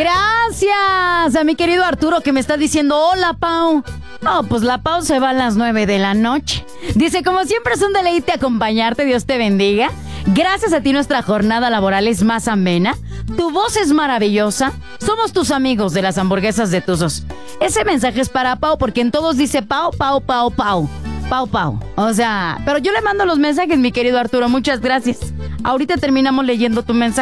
Gracias a mi querido Arturo que me está diciendo, hola, Pau. No, pues la Pau se va a las 9 de la noche. Dice, como siempre es un deleite acompañarte, Dios te bendiga. Gracias a ti nuestra jornada laboral es más amena. Tu voz es maravillosa. Somos tus amigos de las hamburguesas de Tuzos. Ese mensaje es para Pau porque en todos dice Pau, Pau, Pau, Pau. Pau, Pau. O sea, pero yo le mando los mensajes, mi querido Arturo. Muchas gracias. Ahorita terminamos leyendo tu mensaje.